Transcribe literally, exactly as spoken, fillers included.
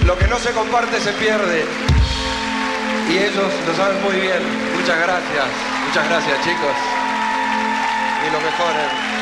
Lo que no se comparte se pierde. Y ellos lo saben muy bien. Muchas gracias. Muchas gracias, chicos. Y lo mejor.